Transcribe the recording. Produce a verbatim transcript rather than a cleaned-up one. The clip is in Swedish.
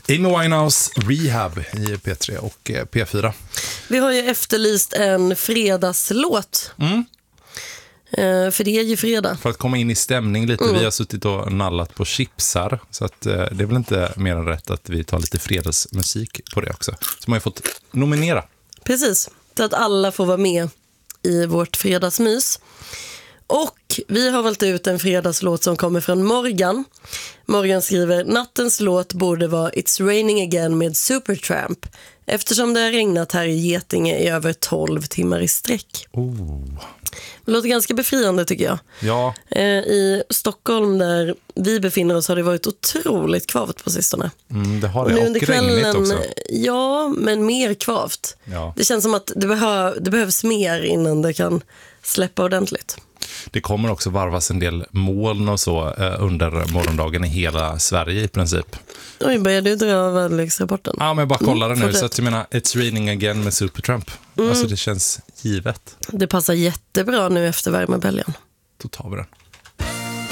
Amy Winehouse, Rehab i P tre och P fyra. Vi har ju efterlyst en fredagslåt. Mm. Uh, för det är ju fredag. För att komma in i stämning lite. Mm. Vi har suttit och nallat på chipsar. Så att, uh, det är väl inte mer än rätt att vi tar lite fredagsmusik på det också. Så man har fått nominera. Precis, så att alla får vara med i vårt fredagsmys. Och vi har valt ut en fredagslåt som kommer från Morgan. Morgan skriver: nattens låt borde vara It's Raining Again med Supertramp, eftersom det har regnat här i Getinge i över tolv timmar i sträck. Oh. Det låter ganska befriande tycker jag. Ja. I Stockholm där vi befinner oss har det varit otroligt kvavt på sistone. Mm, det har det. Nu och under kvällen, regnigt också. Ja, men mer kvavt. Ja. Det känns som att det, behö- det behövs mer innan det kan släppa ordentligt. Det kommer också varvas en del moln och så eh, under morgondagen i hela Sverige i princip. Oj, börjar du dra väderleksrapporten? Ja, men jag bara kollar Mm, det nu. fortsätt. Så att jag menar, It's Raining Again med Supertramp. Mm. Alltså det känns givet. Det passar jättebra nu efter värmeböljan. Då tar vi den.